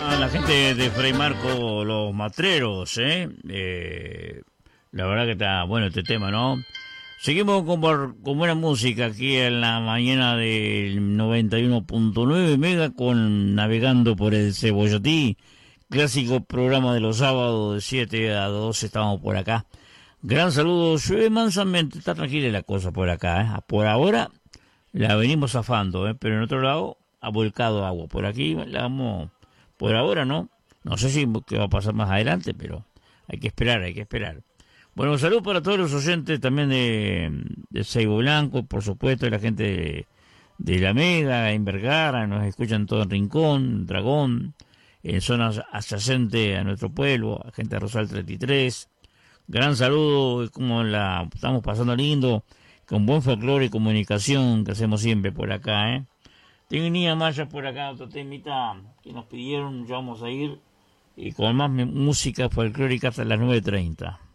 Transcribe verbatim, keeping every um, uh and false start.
A la gente de Fray Marco, los matreros, ¿eh? Eh, La verdad que está bueno este tema, ¿no? Seguimos con, con buena música aquí en la mañana del noventa y uno punto nueve Mega con Navegando por el Cebollotí, clásico programa de los sábados de siete a doce, estamos por acá. Gran saludo, llueve mansamente, está tranquila la cosa por acá, ¿eh? Por ahora la venimos zafando, ¿eh? Pero en otro lado ha volcado agua. Por aquí la vamos, por ahora no, no sé si qué va a pasar más adelante, pero hay que esperar, hay que esperar. Bueno, salud para todos los oyentes también de, de Seibo Blanco, por supuesto, de la gente de, de La Mega, en Vergara, nos escuchan todo en Rincón, Dragón, en zonas adyacentes a nuestro pueblo, a gente de Rosal treinta y tres. Gran saludo, como la estamos pasando lindo, con buen folclore y comunicación que hacemos siempre por acá, ¿eh? Tenía Maya por acá, otro temita que nos pidieron, ya vamos a ir, y con más música folclórica hasta las nueve treinta.